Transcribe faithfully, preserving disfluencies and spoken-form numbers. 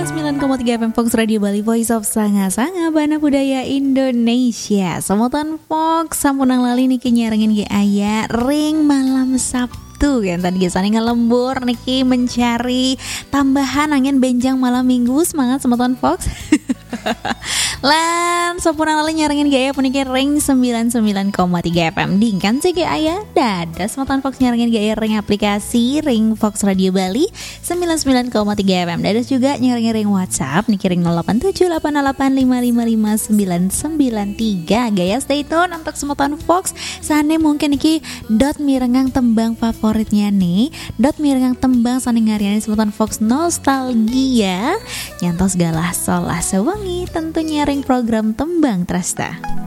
sembilan puluh sembilan koma tiga F M Fox Radio Bali, Voice of Sanga-Sanga Bana Budaya Indonesia. Semotan Fox sampunang lali niki nyarengin ge aya ring malam Sabtu kan tadi gesane ngelembur niki mencari tambahan angin benjang malam Minggu. Semangat semotan Fox. Lan sampurna lali nyarengin gaya puniki ring sembilan puluh sembilan koma tiga F M dingkan sih gaya aya dadas motan Fox nyarengin gaya ring aplikasi ring Fox Radio Bali sembilan puluh sembilan koma tiga F M dadas juga nyarengin ring WhatsApp niki ring nol delapan tujuh delapan delapan lima lima lima sembilan sembilan tiga gaya stay tune untuk semotan Fox sane mungkin niki dot mirengang tembang favoritnya nih dot mirengang tembang sane ngariani semotan Fox nostalgia nyantos galah solah sewangi tentunya ring program tembang Trasta.